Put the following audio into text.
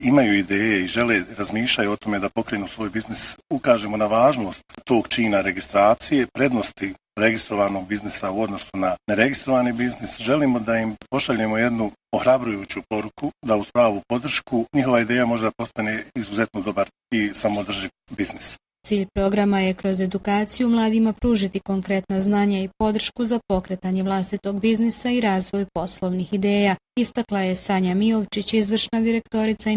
imaju ideje i žele, razmišljaju o tome da pokrenu svoj biznis, ukažemo na važnost tog čina registracije, prednosti registrovanog biznisa u odnosu na neregistrovani biznis. Želimo da im pošaljemo jednu ohrabrujuću poruku, da uz pravu podršku njihova ideja možda postane izuzetno dobar i samodrživ biznis. Cilj programa je kroz edukaciju mladima pružiti konkretna znanja i podršku za pokretanje vlastitog biznisa i razvoj poslovnih ideja, istakla je Sanja Mijovčić, izvršna direktorica